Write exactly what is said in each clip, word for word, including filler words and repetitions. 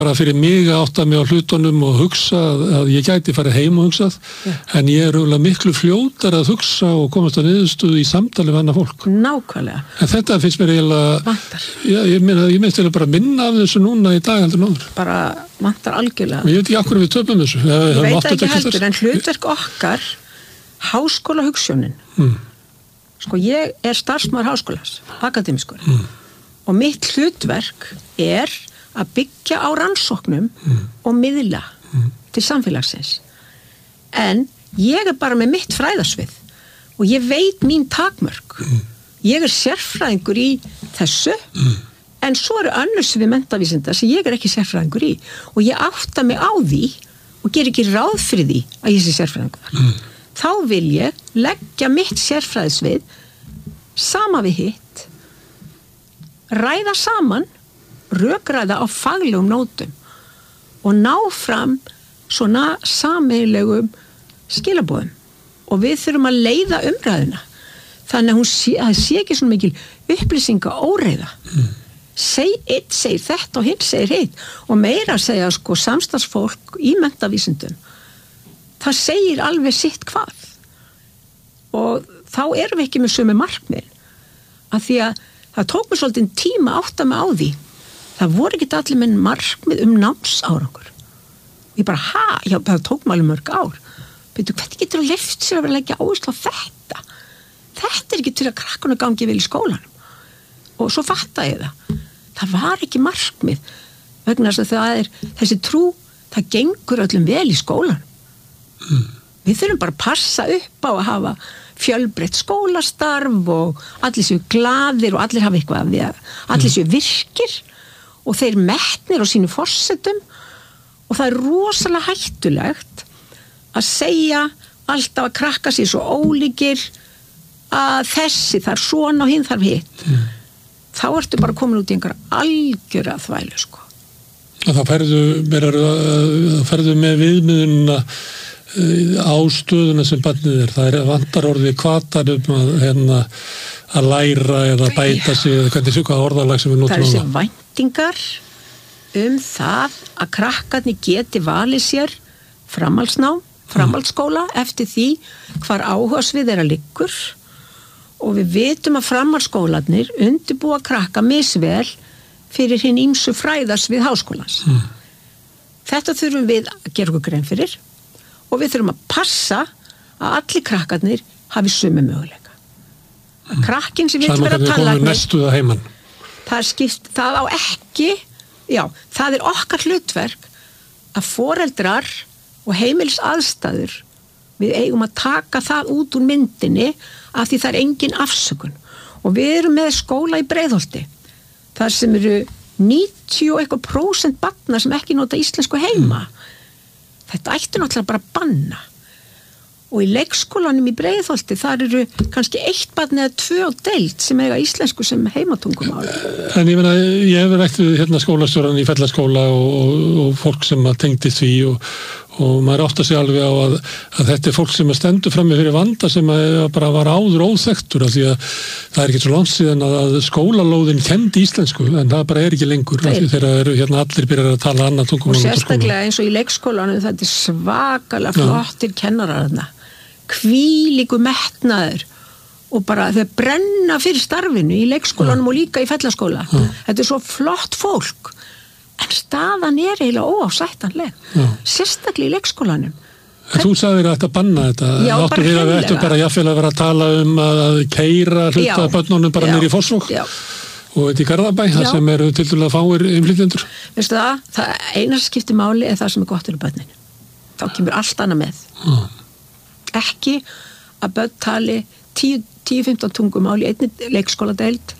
bara fyrir mig að átta mig á hlutunum og hugsa að, að ég gæti farið heim og hugsað, ja. En ég er umlega miklu fljótar að hugsa og komast að niðurstöðu í samtali við annað fólk. Nákvæmlega. En þetta finnst mér eiginlega, vantar. Já, ég meina, ég minnst eiginlega bara minna af þessu núna í dag heldur en áður. Bara vantar algjörlega. Ég veit ekki akkur við töpum þessu. Ég, ég veit ekki heldur, en hlutverk okkar, háskólahugsjónin, mm. sko ég er starfsmaður háskólans, akademískur, mm. og mitt hlutverk er að byggja á rannsóknum mm. og miðla mm. til samfélagsins. En ég er bara með mitt fræðasvið og ég veit mín takmörk. Mm. Ég er sérfræðingur í þessu, mm. en svo eru önnur svið menntavísinda sem ég er ekki sérfræðingur í og ég átta mig á því og ger ekki ráð fyrir því að ég sé sérfræðingur. Mm. Þá vil ég leggja mitt sérfræðisvið sama við hitt, ræða saman, rökræða á faglegum nótum og ná fram svona sameiginlegum skilaboðum og við þurfum að leiða umræðuna þannig að hún sé, að sé ekki svona mikil upplýsinga óreiða. Mm. Seg, eitt segir þetta og hinn segir hitt og meira að segja sko samstarfsfólk í menntavísindum það segir alveg sitt hvað og þá erum við ekki með sömu markmið af því að það tók mér svolítið tíma að átta mig á því. Það voru ekki allir með markmið um námsárangur. Ég bara, ha, já, það tók mér alveg mörg ár. Beidu, hvernig getur að leyft sér að vera að leggja áherslu á þetta? Þetta er ekki til að krakkarnir gangi vel í skólanum. Og svo fatta ég það. Það var ekki markmið. Vegna þess að það er, þessi trú, það gengur öllum vel í skólanum. Mm. Við þurfum bara að passa upp á að hafa fjölbreytt skólastarf og allir séu glaðir og allir hafa eitthvað af því að allir séu virkir og þeir metnir á sínu forsetum og það er rosalega hættulegt að segja alltaf að krakka sér svo ólíkir að þessi þarf svona og hinn þarf hitt. Mm. Þá ertu bara komin út í einhver algjöra þvælu sko. Það færðu, færðu með viðmiðunna á stöðuna sem barnið er. Það er vantar orðið hvatar um að, hérna, að læra eða bæta sig eða hvernig svo hvað orðalag sem við notum. Það er þessi væntingar um það að krakkarnir geti valið sér framhaldsnám, framhaldsskóla eftir því hvar áhugasvið þeirra liggur og við vitum að framhaldsskólarnir undirbúa krakka misvel fyrir hinn ýmsu fræðasvið háskólans. Mm. Þetta þurfum við að gera okkur grein fyrir og við þurfum að passa að allir krakkarnir hafi sömu möguleika. Að krakkin sem vill vera tannlæknir, það er skipt, það á ekki, já, það er okkar hlutverk að foreldrar og heimilisaðstæður, við eigum að taka það út úr myndinni af því það er engin afsökun. Og við erum með skóla í Breiðholti, þar sem eru níutíu og eitthvað prósent barna sem ekki nota íslensku heima. Mm. Þetta ætti náttúrulega bara að banna. Og í leikskólanum í Breiðholti, þar eru kannski eitt barn eða tvö á deild sem eiga íslensku sem heimatungumál. En ég meina, ég hefur rætt við hérna skólastjóran í Fellaskóla og, og, og fólk sem að tengdi því og, og maður átt að segja alveg á að, að þetta er fólk sem að stendur frammi fyrir vanda sem að bara var áður óþekktur af því að það er ekki svo langt síðan að skólalóðin kendi íslensku en það bara er ekki lengur af því þegar eru hérna allir byrjar að tala annað tungumál. Og sérstaklega eins og í leikskólanum þetta er svakalega flottir kennarar þarna. Hvílíku metnaður og bara þau brenna fyrir starfinu í leikskólanum ja. Og líka í Fellaskóla. Ja. Þetta er svo flott fólk en staðan er eiginlega óásættanleg. Ja. Sérstaklega í leikskólanum. En þú sagðir að þetta banna þetta. Já, áttu bara hreinlega. Við ættum bara jafnvel að vera að tala um að keyra hluta börnunum bara niður í Fossvog og þetta í Garðabæ, það sem eru tildulega fáir innflytjendur. Veistu það, það eina sem skiptir máli er það sem er gott fyrir börnin. Þá kemur allt annað með. Ja. Ekki að börn tali tíu til fimmtán tungumál í einni leikskóladeild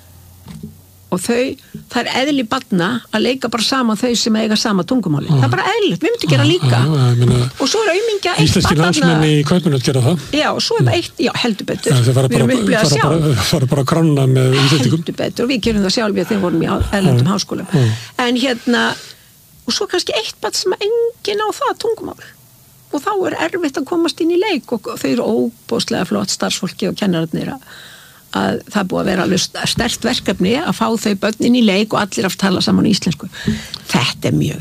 og þau, það er eðli barna að leika bara saman þau sem eiga sama tungumáli. Ah. Það er bara eðlilegt, við myndum gera líka. Ah, ah, myna, og svo er aumingja eitt íslenski landsmenn í Kaupmannahöfn gera það. Já, og svo er það eitt, já, heldur betur. Ja, við erum upplegað sjálf. Það fara bara að kranna með íslendingum. Heldur betur, og við gerum það sjálf við þegar vorum í erlendum ah. háskólum. Ah. En hérna, og svo kannski eitt barn sem enginn á það tungumál. Og þá er erfitt að komast inn í leik og þau eru óbóðslega flott starfsfólki og kennararnir að, að það búið að vera alveg sterkt verkefni að fá þau börnin í leik og allir að tala saman í íslensku. Þetta er mjög